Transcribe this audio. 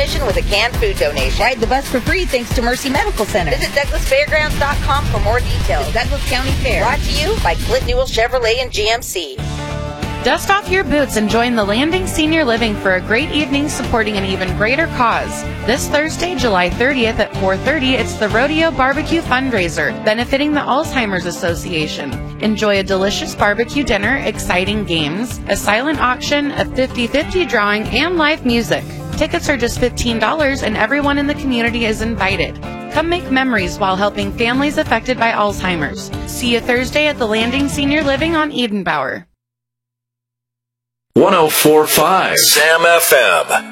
admission with a canned food donation. Ride the bus for free thanks to Mercy Medical Center. Visit DouglasFairgrounds.com for more details. The Douglas County Fair. Brought to you by Clint Newell Chevrolet and GMC. Dust off your boots and join the Landing Senior Living for a great evening supporting an even greater cause. This Thursday, July 30th at 4:30, it's the Rodeo Barbecue Fundraiser, benefiting the Alzheimer's Association. Enjoy a delicious barbecue dinner, exciting games, a silent auction, a 50-50 drawing, and live music. Tickets are just $15 and everyone in the community is invited. Come make memories while helping families affected by Alzheimer's. See you Thursday at the Landing Senior Living on Edenbauer. 104.5 Sam FM.